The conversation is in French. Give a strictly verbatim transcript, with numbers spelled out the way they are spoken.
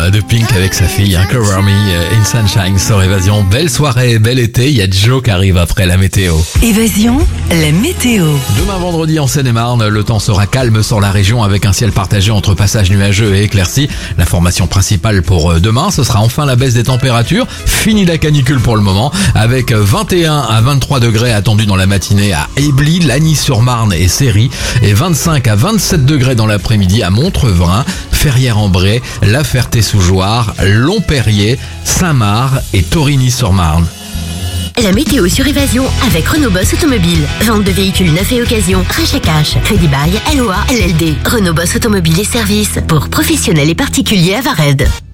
de Pink avec sa fille, hein, Cover Me in Sunshine sur Évasion. Belle soirée, bel été, il y a Joe qui arrive après la météo. Évasion, la météo. Demain vendredi en Seine-et-Marne, le temps sera calme sur la région avec un ciel partagé entre passages nuageux et éclaircis. L'information principale pour demain, ce sera enfin la baisse des températures. Fini la canicule pour le moment, avec vingt et un à vingt-trois degrés attendus dans la matinée à Ébly, Lagny-sur-Marne et Séry, et vingt-cinq à vingt-sept degrés dans l'après-midi à Montrevrin, Ferrières-en-Bray, La Ferté-sous-Jouarre, Longperrier, Saint-Marc et Torigny-sur-Marne. La météo sur Évasion avec Renault Boss Automobile. Vente de véhicules neufs et occasion, rachat cash, crédit bail, L O A, L L D. Renault Boss Automobile et services pour professionnels et particuliers à Vared.